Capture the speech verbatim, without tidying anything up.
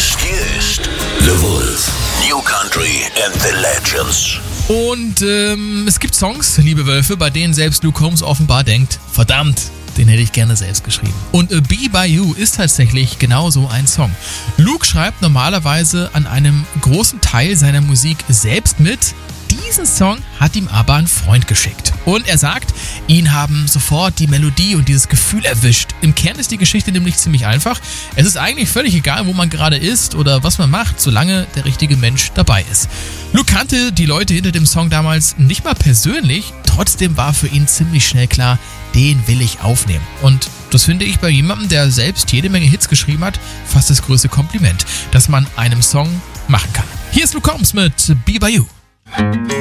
ist, hier ist The Wolf. New Country and the Legends. Und ähm, es gibt Songs, liebe Wölfe, bei denen selbst Luke Combs offenbar denkt, verdammt, den hätte ich gerne selbst geschrieben. Und A Be By You ist tatsächlich genau so ein Song. Luke schreibt normalerweise an einem großen Teil seiner Musik selbst mit. Diesen Song hat ihm aber ein Freund geschickt. Und er sagt, ihn haben sofort die Melodie und dieses Gefühl erwischt. Im Kern ist die Geschichte nämlich ziemlich einfach. Es ist eigentlich völlig egal, wo man gerade ist oder was man macht, solange der richtige Mensch dabei ist. Luke kannte die Leute hinter dem Song damals nicht mal persönlich, trotzdem war für ihn ziemlich schnell klar, den will ich aufnehmen. Und das finde ich bei jemandem, der selbst jede Menge Hits geschrieben hat, fast das größte Kompliment, das man einem Song machen kann. Hier ist Luke Combs mit Be By You.